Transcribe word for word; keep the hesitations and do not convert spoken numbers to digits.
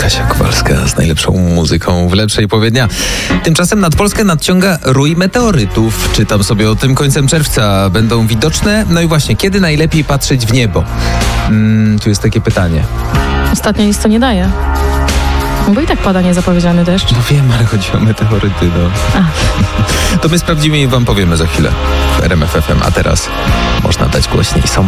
Kasia Kowalska z najlepszą muzyką w lepszej połowie dnia. Tymczasem nad Polskę nadciąga rój meteorytów. Czytam sobie o tym, końcem czerwca będą widoczne. No i właśnie, kiedy najlepiej patrzeć w niebo? Hmm, tu jest takie pytanie. Ostatnio nic to nie daje. Bo i tak pada niezapowiedziany deszcz. No wiem, ale chodzi o meteoryty, no. A. To my sprawdzimy i wam powiemy za chwilę w R M F F M. A teraz można dać głośniej. Są